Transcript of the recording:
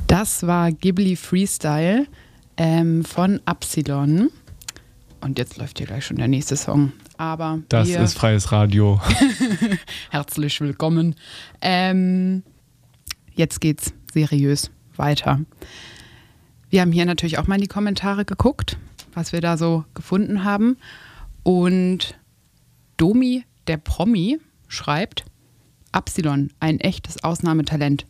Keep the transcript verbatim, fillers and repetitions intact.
Das war Ghibli Freestyle ähm, von Absilon. Und jetzt läuft hier gleich schon der nächste Song. Aber das wir ist freies Radio. Herzlich willkommen. Ähm, jetzt geht's seriös weiter. Wir haben hier natürlich auch mal in die Kommentare geguckt, was wir da so gefunden haben. Und Domi, der Promi, schreibt: Absilon, ein echtes Ausnahmetalent.